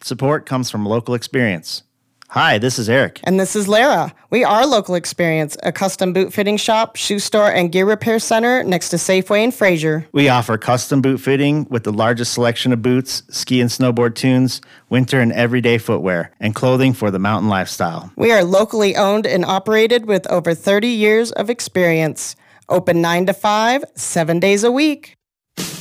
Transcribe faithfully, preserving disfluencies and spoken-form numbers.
Support comes from local experience. Hi, this is Eric. And this is Lara. We are Local Experience, a custom boot fitting shop, shoe store, and gear repair center next to Safeway and Fraser. We offer custom boot fitting with the largest selection of boots, ski and snowboard tunes, winter and everyday footwear, and clothing for the mountain lifestyle. We are locally owned and operated with over thirty years of experience. Open nine to five, seven days a week.